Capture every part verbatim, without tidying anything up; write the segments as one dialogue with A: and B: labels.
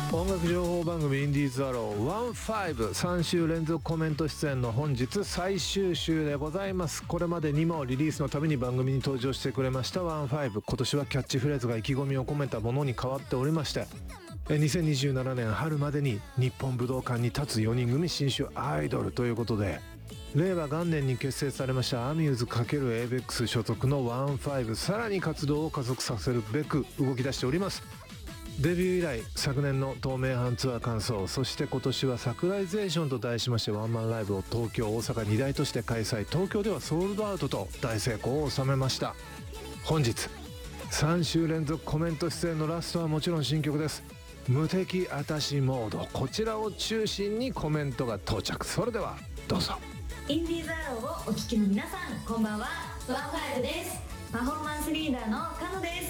A: 音楽情報番組インディーズアローワンファイブさん週連続コメント出演の本日最終週でございます。これまでにもリリースのために番組に登場してくれましたワンファイブ。今年はキャッチフレーズが意気込みを込めたものに変わっておりまして、にせんにじゅうななねん春までに日本武道館に立つよにん組新種アイドルということで、令和元年に結成されましたアミューズ ×エイベックス 所属のワンファイブ、さらに活動を加速させるべく動き出しております。デビュー以来昨年の東名阪ツアー完走、そして今年はサクライゼーションと題しましてワンマンライブを東京大阪に大都市で開催。東京ではソールドアウトと大成功を収めました。本日さん週連続コメント出演のラストはもちろん新曲です。無敵あたしモード、こちらを中心にコメントが到着。それではどうぞ。
B: インディーズアローをお聞きの皆さん、こんばんは。ワンファイブです。パフォーマンスリーダーのカノです。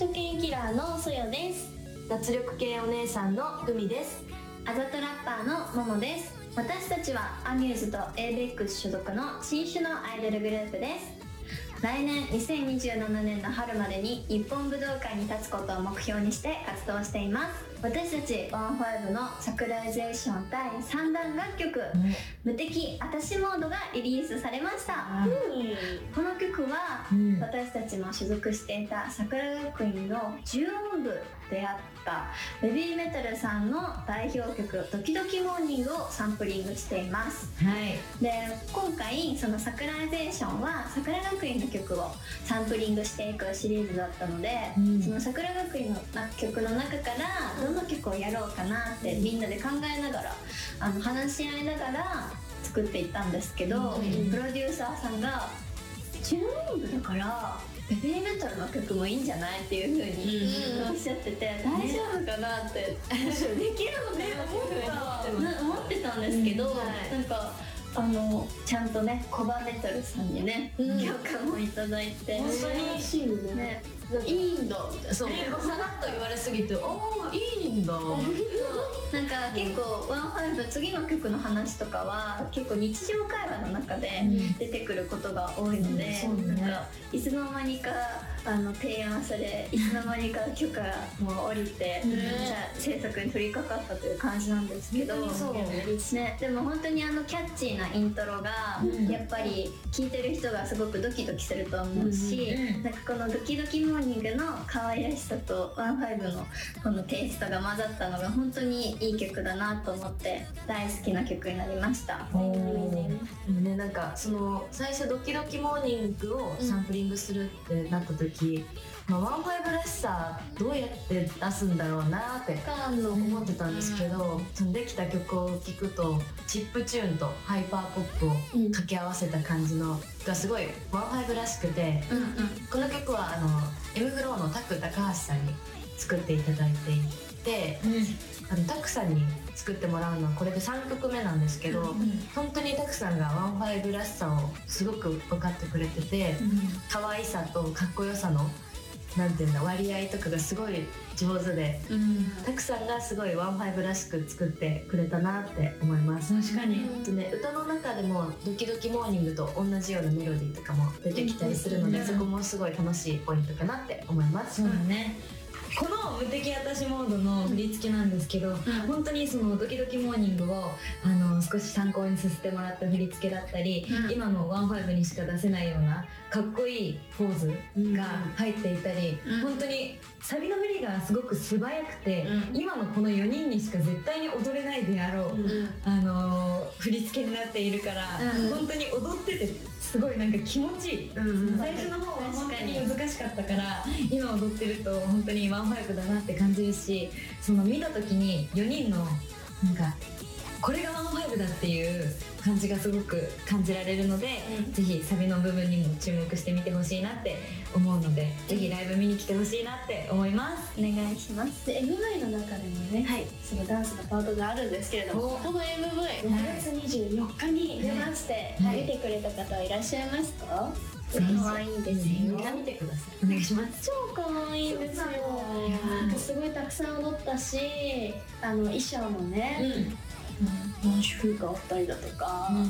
C: 初見キラーのソヨです。
D: 脱力系お姉さんのグミです。
C: あざとラッパーのモモです。私たちはアミューズと エイベックス 所属の新種のアイドルグループです。来年にせんにじゅうななねんの春までに日本武道館に立つことを目標にして活動しています。私たちワンファイブのサクライゼーションだいさんだん楽曲、うん、無敵あたしモードがリリースされました、うん、この曲は、うん、私たちの所属していた桜学院の重音部であったベビーメタルさんの代表曲ドキドキモーニングをサンプリングしています、はい、で今回そのサクライゼーションは桜学院の曲をサンプリングしていくシリーズだったので、うん、その桜学院の曲の中からどの曲をやろうかなってみんなで考えながらあの話し合いながら作っていったんですけど、うん、プロデューサーさんがチューニングだからベビーメタルの曲もいいんじゃないっていう風におっしゃってて、うん、大丈夫かなって、ね、できるのね思ってたんですけど、うんはい、なんかあのちゃんとねコバメタルさんにね、うん、許可もいただいて
D: 本当にしいねねいいんだみたいな、そうさらっと言われすぎて、ああいいんだ
C: なんか結構ワンファイブ次の曲の話とかは結構日常会話の中で出てくることが多いので、うんね、なんかいつの間にかあの提案されいつの間にか許可も下りて、うん、じゃあ制作に取り掛かったという感じなんですけど、そうね、でも本当にあのキャッチーなイントロがやっぱり聴いてる人がすごくドキドキすると思うし、うんうん、なんかこのドキドキモーニングの可愛らしさとワンファイブのこのテイストが混ざったのが本当にいい曲だなと思って大好きな曲になりました。
D: ね、なんかその最初ドキドキモーニングをサンプリングするってなった時、うん、まあ、ワンファイブらしさどうやって出すんだろうなって思ってたんですけど、うん、そのできた曲を聴くとチップチューンとハイパーポップを掛け合わせた感じのがすごいワンファイブらしくて、うんうん、この曲はあの エム フローのタク高橋さんに作っていただいていて、うん、あのタクさんに作ってもらうのはこれでさんきょくめなんですけど、うんうん、本当にタクさんがワンファイブらしさをすごく分かってくれてて、うん、可愛さとかっこよさのなんていうんだ割合とかがすごい上手で、うん、タクさんがすごいワンファイブらしく作ってくれたなって思います。
B: 確かに、
D: とね、歌の中でもドキドキモーニングと同じようなメロディーとかも出てきたりするので、うん、そこもすごい楽しいポイントかなって思います。
B: そうだね。この無敵あたしモードの振り付けなんですけど、うん、本当にそのドキドキモーニングをあの少し参考にさせてもらった振り付けだったり、うん、今のワンファイブにしか出せないようなかっこいいポーズが入っていたり、うん、本当にサビの振りがすごく素早くて、うん、今のこのよにんにしか絶対に踊れないであろう、うん、あの振り付けになっているから、うん、本当に踊っててすごいなんか気持ちいい、うん、最初の方は本当に難しかったから今踊ってると本当にワンファイブだなって感じるし、その見た時によにんのなんかこれがワンファイブだっていう感じがすごく感じられるので、うん、ぜひサビの部分にも注目してみてほしいなって思うので、ぜひライブ見に来てほしいなって思います。
C: お願いします。で エムブイ の中でもね、はい、そのダンスのパートがあるんですけれども、この エムブイろくがつにじゅうよっかに出まして、はい、見てくれた方はいらっしゃいますか？可愛いですよ。
D: みんな見てください。
B: お願いします。
C: 超可愛いんですよ。なんかすごいたくさん踊ったし、あの衣装もね、うん、何種類かあったりだとか、うん、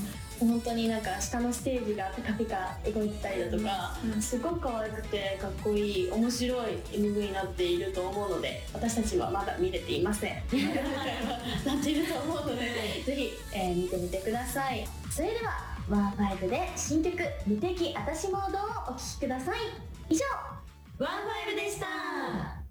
E: 本当になんか下のステージがピカピカ動いてたりだとか、うん、すごく可愛くてかっこいい面白い エムブイ になっていると思うので、私たちはまだ見れていませんなっていると思うのでぜひ、えー、見てみてください。
C: それではワンファイブで新曲無敵あたしモードをお聴きください。以上
B: ワンファイブでした。